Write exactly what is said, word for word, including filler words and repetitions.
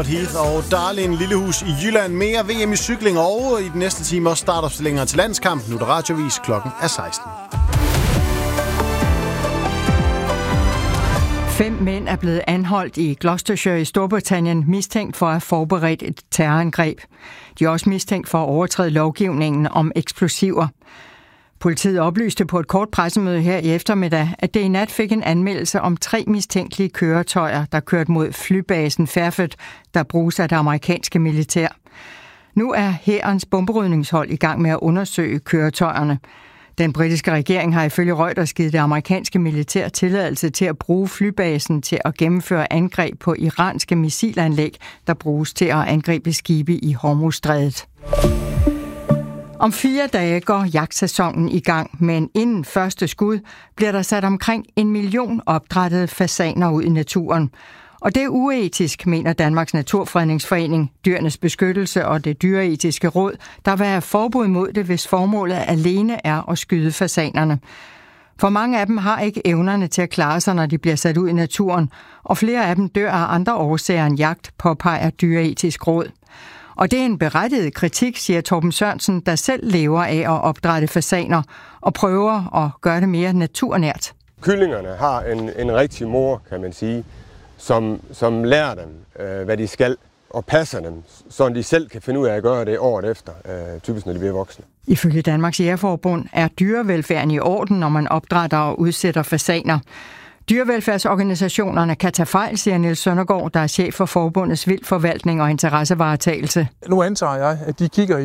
Heath og Darlin Lillehus i Jylland. Mere V M i cykling og i den næste time også startopstillinger til landskamp. Nu er der radiovis, klokken er seksten. Fem mænd er blevet anholdt i Gloucestershire i Storbritannien, mistænkt for at have forberedt et terrorangreb. De er også mistænkt for at overtræde lovgivningen om eksplosiver. Politiet oplyste på et kort pressemøde her i eftermiddag, at det i nat fik en anmeldelse om tre mistænkelige køretøjer, der kørte mod flybasen Fairford, der bruges af det amerikanske militær. Nu er hærens bomberydningshold i gang med at undersøge køretøjerne. Den britiske regering har ifølge Reuters givet det amerikanske militær tilladelse til at bruge flybasen til at gennemføre angreb på iranske missilanlæg, der bruges til at angribe skibe i Hormuzstrædet. Om fire dage går jagtsæsonen i gang, men inden første skud bliver der sat omkring en million opdrættede fasaner ud i naturen. Og det er uetisk, mener Danmarks Naturfredningsforening, Dyrenes Beskyttelse og det Dyreetiske Råd, der vil have forbud mod det, hvis formålet alene er at skyde fasanerne. For mange af dem har ikke evnerne til at klare sig, når de bliver sat ud i naturen, og flere af dem dør af andre årsager end jagt, påpeger Dyreetisk Råd. Og det er en berettiget kritik, siger Torben Sørensen, der selv lever af at opdrætte fasaner og prøver at gøre det mere naturnært. Kyllingerne har en, en rigtig mor, kan man sige, som, som lærer dem, øh, hvad de skal, og passer dem, så de selv kan finde ud af at gøre det året efter, øh, typisk når de bliver voksne. Ifølge Danmarks Jægerforbund er dyrevelfærden i orden, når man opdrætter og udsætter fasaner. Dyrevelfærdsorganisationerne kan tage fejl, siger Niels Søndergaard, der er chef for forbundets vildforvaltning og interessevaretagelse. Nu antager jeg, at de kigger